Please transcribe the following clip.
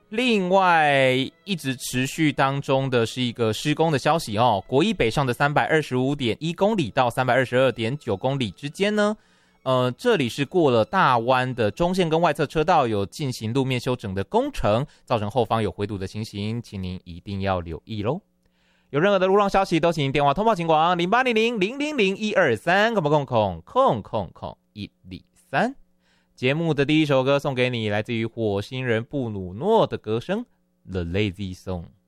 另外，一直持续当中的是一个施工的消息哦。国一北上的325.1公里到322.9公里之间呢，这里是过了大湾的中线跟外侧车道有进行路面修整的工程，造成后方有回堵的情形，请您一定要留意咯。有任何的路况消息都请电话通报警广0800-000-123，123。节目的第一首歌送给你，来自于火星人布鲁诺的歌声《The Lazy Song》。